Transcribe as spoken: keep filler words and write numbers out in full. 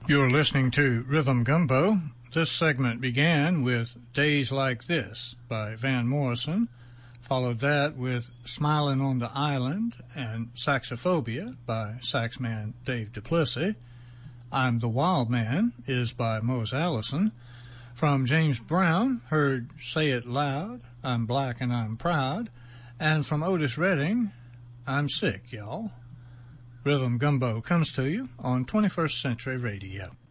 You're listening to Rhythm Gumbo. This segment began with Days Like This by Van Morrison, followed that with Smiling on the Island and Saxophobia by saxman Dave Duplessis. I'm the Wild Man is by Mose Allison. From James Brown, heard Say It Loud, I'm Black and I'm Proud. And from Otis Redding, I'm Sick, y'all. Rhythm Gumbo comes to you on twenty-first Century Radio.